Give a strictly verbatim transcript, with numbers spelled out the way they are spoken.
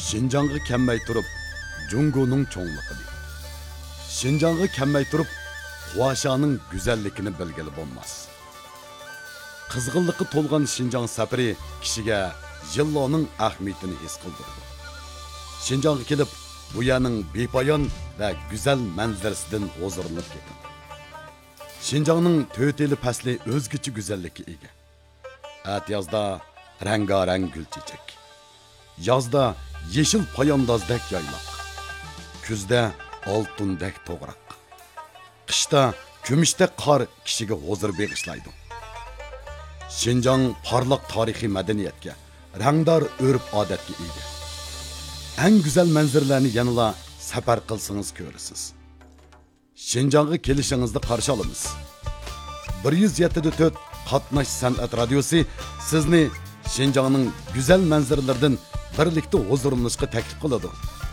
Şinjanğı kelmey turup, Jungo'nun çoğunluğunu. Şinjanğı kelmey turup, Huaşa'nın güzellikini belgeli olmaz. Kızgınlıkı tolgan Şinjan safari kişiге yıllarının ahmiyetini his kıldırdı. Şinjan'a kelip, bu yerning bepoyon ve güzel manzarasidan huzurlanib ketdim. Şinjanning to'rt eli fasli o'zgacha go'zallikka ega. At yozda rangarang gulchechak. Yozda yeşil poyandozdek yayloq. Kuzda oltindek to'g'roq. Qishda kumushdek qor kishiga huzur bag'ishlaydi. Şinjan parlaq tarixiy madaniyatga, rangdor urf odatga ega. En güzel manzaralarni yanıla safar qilsangiz ko'rasiz. Şinjan'a kelishingizda qarshi olamiz. bir yuz yetti nuqta to'rt Qatnash san'at radiosi sizni Şinjan'ning güzel manzaralaridan birlikda huzurlanishga taklif qiladi.